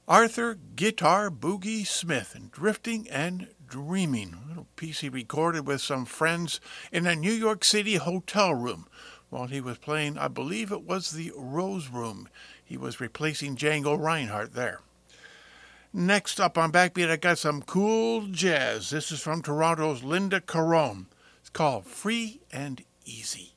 Arthur Guitar Boogie Smith and Drifting and Dreaming. A little piece he recorded with some friends in a New York City hotel room while he was playing, I believe it was the Rose Room. He was replacing Django Reinhardt there. Next up on Backbeat, I got some cool jazz. This is from Toronto's Linda Caron. It's called Free and Easy.